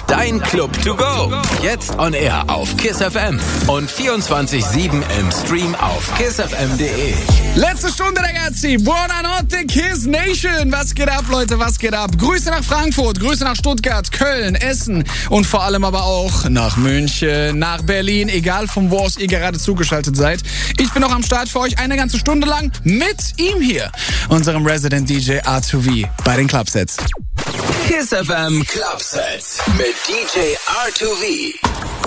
dein Club to go. Jetzt on air auf KISS FM und 24/7 im Stream auf kissfm.de. Letzte Stunde, ragazzi. Buonanotte, KISS Nation. Was geht ab, Leute? Was geht ab? Grüße nach Frankfurt, Grüße nach Stuttgart, Köln, Essen und vor allem aber auch nach München, nach Berlin, egal von wo aus ihr gerade zugeschaltet seid. Ich bin noch am Start für euch eine ganze Stunde lang mit ihm hier, unserem Resident DJ R2V bei den Clubsets. KISS FM Clubsets mit DJ R2V.